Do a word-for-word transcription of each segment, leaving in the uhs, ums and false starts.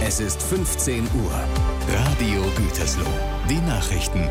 Es ist fünfzehn Uhr. Radio Gütersloh. Die Nachrichten.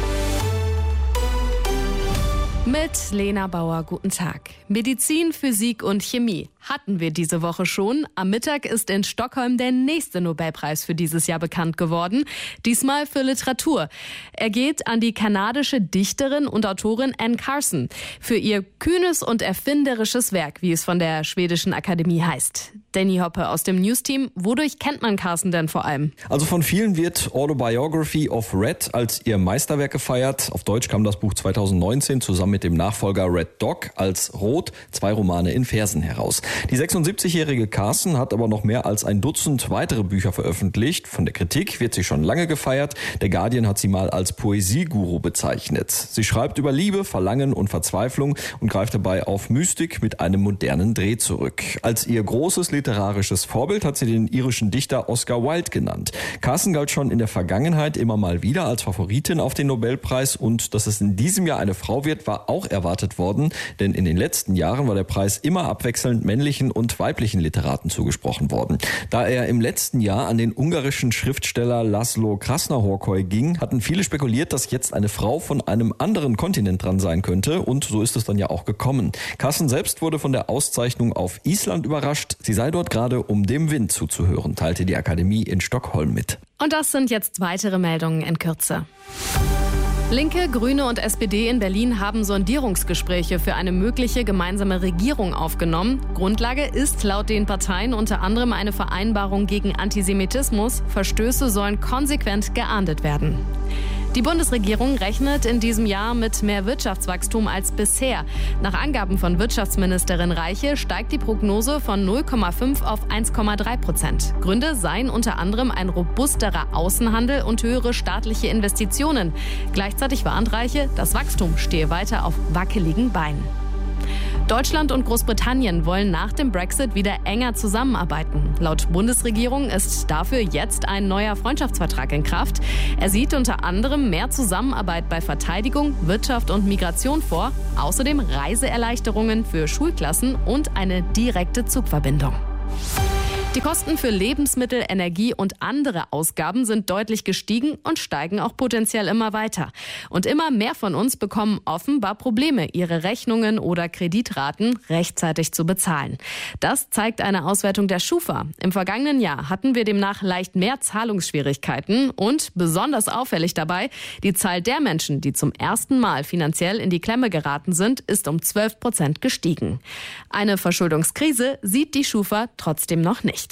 Mit Lena Bauer, guten Tag. Medizin, Physik und Chemie hatten wir diese Woche schon. Am Mittag ist in Stockholm der nächste Nobelpreis für dieses Jahr bekannt geworden. Diesmal für Literatur. Er geht an die kanadische Dichterin und Autorin Anne Carson für ihr kühnes und erfinderisches Werk, wie es von der schwedischen Akademie heißt. Danny Hoppe aus dem News-Team. Wodurch kennt man Carson denn vor allem? Also von vielen wird Autobiography of Red als ihr Meisterwerk gefeiert. Auf Deutsch kam das Buch zweitausendneunzehn zusammen mit dem Nachfolger Red Dog als Rot, zwei Romane in Versen heraus. Die sechsundsiebzigjährige Carson hat aber noch mehr als ein Dutzend weitere Bücher veröffentlicht. Von der Kritik wird sie schon lange gefeiert. Der Guardian hat sie mal als Poesieguru bezeichnet. Sie schreibt über Liebe, Verlangen und Verzweiflung und greift dabei auf Mystik mit einem modernen Dreh zurück. Als ihr großes literarisches Vorbild hat sie den irischen Dichter Oscar Wilde genannt. Carson galt schon in der Vergangenheit immer mal wieder als Favoritin auf den Nobelpreis und dass es in diesem Jahr eine Frau wird, war auch erwartet worden, denn in den letzten Jahren war der Preis immer abwechselnd männlichen und weiblichen Literaten zugesprochen worden. Da er im letzten Jahr an den ungarischen Schriftsteller Laszlo Krasznahorkai ging, hatten viele spekuliert, dass jetzt eine Frau von einem anderen Kontinent dran sein könnte und so ist es dann ja auch gekommen. Carson selbst wurde von der Auszeichnung auf Island überrascht. Sie sei dort gerade, um dem Wind zuzuhören, teilte die Akademie in Stockholm mit. Und das sind jetzt weitere Meldungen in Kürze. Linke, Grüne und S P D in Berlin haben Sondierungsgespräche für eine mögliche gemeinsame Regierung aufgenommen. Grundlage ist laut den Parteien unter anderem eine Vereinbarung gegen Antisemitismus. Verstöße sollen konsequent geahndet werden. Die Bundesregierung rechnet in diesem Jahr mit mehr Wirtschaftswachstum als bisher. Nach Angaben von Wirtschaftsministerin Reiche steigt die Prognose von null Komma fünf auf eins Komma drei Prozent. Gründe seien unter anderem ein robusterer Außenhandel und höhere staatliche Investitionen. Gleichzeitig warnt Reiche, das Wachstum stehe weiter auf wackeligen Beinen. Deutschland und Großbritannien wollen nach dem Brexit wieder enger zusammenarbeiten. Laut Bundesregierung ist dafür jetzt ein neuer Freundschaftsvertrag in Kraft. Er sieht unter anderem mehr Zusammenarbeit bei Verteidigung, Wirtschaft und Migration vor, außerdem Reiseerleichterungen für Schulklassen und eine direkte Zugverbindung. Die Kosten für Lebensmittel, Energie und andere Ausgaben sind deutlich gestiegen und steigen auch potenziell immer weiter. Und immer mehr von uns bekommen offenbar Probleme, ihre Rechnungen oder Kreditraten rechtzeitig zu bezahlen. Das zeigt eine Auswertung der Schufa. Im vergangenen Jahr hatten wir demnach leicht mehr Zahlungsschwierigkeiten und besonders auffällig dabei, die Zahl der Menschen, die zum ersten Mal finanziell in die Klemme geraten sind, ist um zwölf Prozent gestiegen. Eine Verschuldungskrise sieht die Schufa trotzdem noch nicht.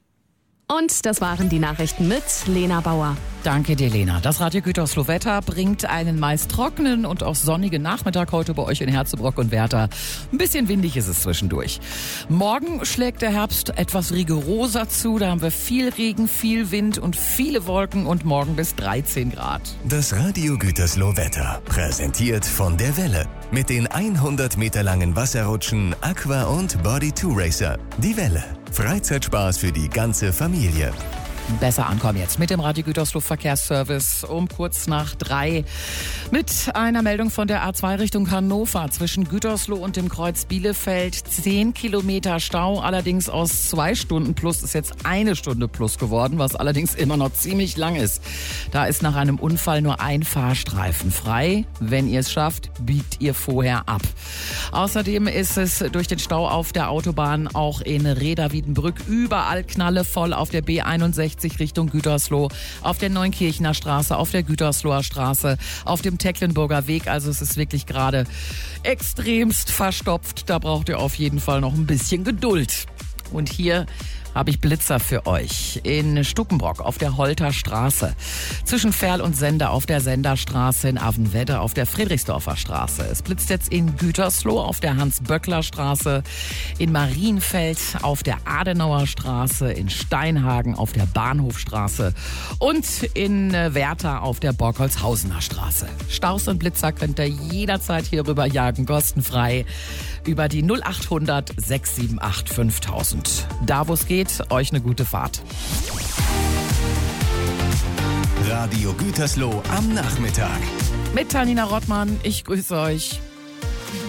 Und das waren die Nachrichten mit Lena Bauer. Danke dir, Lena. Das Radio Gütersloh Wetter bringt einen meist trockenen und auch sonnigen Nachmittag heute bei euch in Herzebrock und Werther. Ein bisschen windig ist es zwischendurch. Morgen schlägt der Herbst etwas rigoroser zu. Da haben wir viel Regen, viel Wind und viele Wolken und morgen bis dreizehn Grad. Das Radio Gütersloh Wetter, präsentiert von der Welle. Mit den hundert Meter langen Wasserrutschen Aqua und Body two Racer. Die Welle. Freizeitspaß für die ganze Familie. Besser ankommen jetzt mit dem Radio Gütersloh Verkehrsservice um kurz nach drei. Mit einer Meldung von der A zwei Richtung Hannover zwischen Gütersloh und dem Kreuz Bielefeld. Zehn Kilometer Stau, allerdings aus zwei Stunden plus ist jetzt eine Stunde plus geworden, was allerdings immer noch ziemlich lang ist. Da ist nach einem Unfall nur ein Fahrstreifen frei. Wenn ihr es schafft, biegt ihr vorher ab. Außerdem ist es durch den Stau auf der Autobahn auch in Reda-Wiedenbrück überall knallevoll auf der B einundsechzig Richtung Gütersloh, auf der Neunkirchener Straße, auf der Gütersloher Straße, auf dem Tecklenburger Weg. Also es ist wirklich gerade extremst verstopft. Da braucht ihr auf jeden Fall noch ein bisschen Geduld. Und hier habe ich Blitzer für euch. In Stuckenbrock auf der Holter Straße, zwischen Ferl und Sender auf der Senderstraße, in Avenwedde auf der Friedrichsdorfer Straße. Es blitzt jetzt in Gütersloh auf der Hans-Böckler-Straße, in Marienfeld auf der Adenauer Straße, in Steinhagen auf der Bahnhofstraße und in Werther auf der Borkholzhausener Straße. Staus und Blitzer könnt ihr jederzeit hier rüber jagen, kostenfrei über die null acht hundert sechs sieben acht fünftausend. Da, wo es geht, euch eine gute Fahrt. Radio Gütersloh am Nachmittag. Mit Tanina Rottmann, ich grüße euch.